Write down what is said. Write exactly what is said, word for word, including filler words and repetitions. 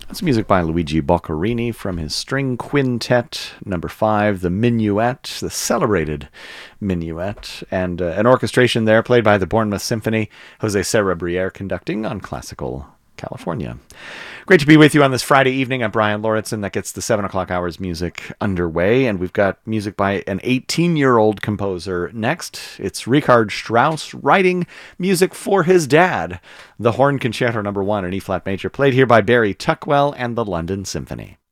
That's music by Luigi Boccherini from his string quintet number five, the Minuet, the celebrated Minuet, and uh, an orchestration there played by the Bournemouth Symphony, Jose Serra Briere conducting on Classical California. Great to be with you on this Friday evening. I'm Brian Lauritsen. That gets the seven o'clock hours music underway, and we've got music by an eighteen-year-old composer next. It's Richard Strauss writing music for his dad, the Horn Concerto number one in E-flat major, played here by Barry Tuckwell and the London Symphony.